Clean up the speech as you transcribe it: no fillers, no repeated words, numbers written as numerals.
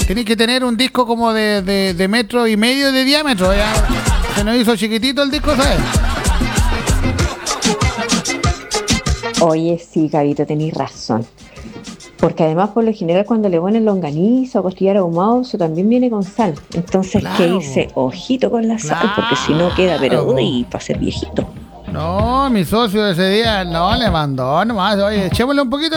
Tenés que tener un disco como de metro y medio de diámetro, ya. Se nos hizo chiquitito el disco, ¿sabes? Oye, sí, Gabito, tenés razón. Porque además, por lo general, cuando le ponen longaniza o costillar ahumado, eso también viene con sal. Entonces, que Claro, irse po. ojito con la sal, porque si no queda, pero Claro, po. uy, para ser viejito. No, mi socio ese día no le mandó nomás. Oye, echémosle un poquito.